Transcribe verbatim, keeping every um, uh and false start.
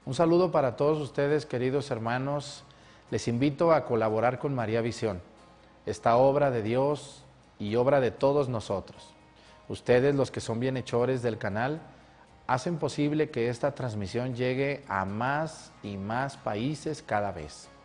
Un saludo para todos ustedes, queridos hermanos. Les invito a colaborar con María Visión, esta obra de Dios y obra de todos nosotros. Ustedes, los que son bienhechores del canal, hacen posible que esta transmisión llegue a más y más países cada vez.